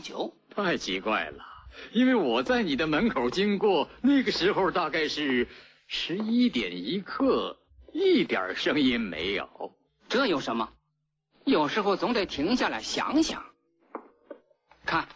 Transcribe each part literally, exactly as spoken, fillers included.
酒？ 太奇怪了，因为我在你的门口经过，那个时候大概是十一点一刻，一点声音没有。 这有什么？有时候总得停下来想想。看，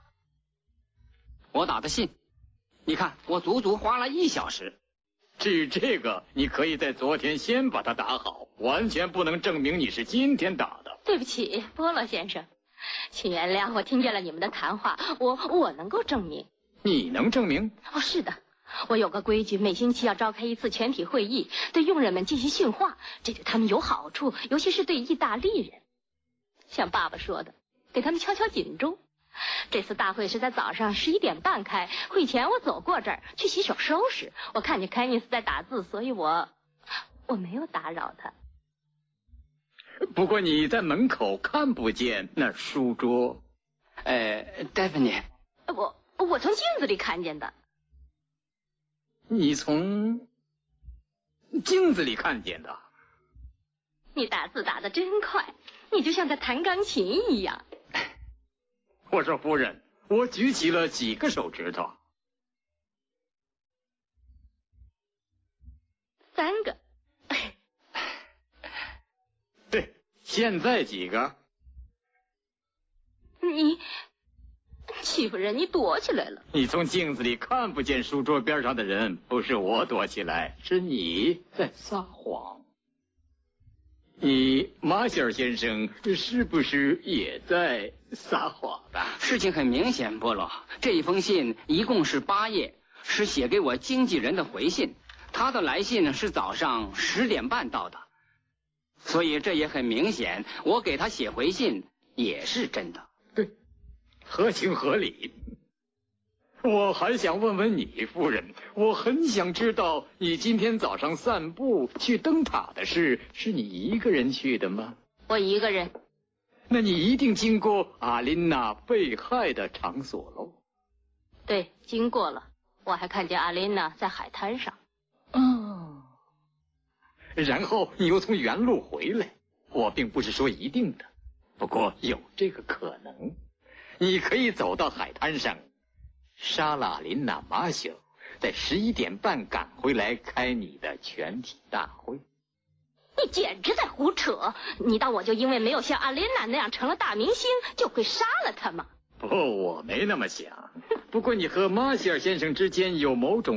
我打的信，你看，我足足花了一小时。 至于这个，你可以在昨天先把它打好，完全不能证明你是今天打的。 对不起，波罗先生，请原谅，我听见了你们的谈话，我我能够证明。 你能证明？ 哦，是的，我有个规矩，每星期要召开一次全体会议，对佣人们进行训话，这对他们有好处，尤其是对意大利人。像爸爸说的，给他们敲敲警钟。这次大会是在早上十一点半开，会前我走过这儿去洗手收拾，我看见凯尼斯在打字，所以我我没有打扰他。 不过你在门口看不见那书桌。 呃，戴芬妮， 我我从镜子里看见的。 你从镜子里看见的？ 你打字打得真快，你就像在弹钢琴一样。 我说夫人，我举起了几个手指头？ 三个。 对，现在几个？ 你欺负人，你躲起来了。 你从镜子里看不见书桌边上的人，不是我躲起来，是你在撒谎。你马歇尔先生是不是也在撒谎的？ 事情很明显，波罗，这一封信一共是八页，是写给我经纪人的回信。他的来信是早上十点半到的，所以这也很明显，我给他写回信也是真的。 对，合情合理。我还想问问你，夫人，我很想知道你今天早上散步去灯塔的事，是你一个人去的吗？ 我一个人。 那你一定经过阿琳娜被害的场所喽？ 对，经过了。我还看见阿琳娜在海滩上。 哦。然后你又从原路回来。我并不是说一定的，不过有这个可能。你可以走到海滩上，莎拉琳娜马修在十一点半赶回来开你的全体大会。 你简直在胡扯！你当我就因为没有像阿琳娜那样成了大明星，就会杀了他吗？ 不，我没那么想。不过你和马歇尔先生之间有某种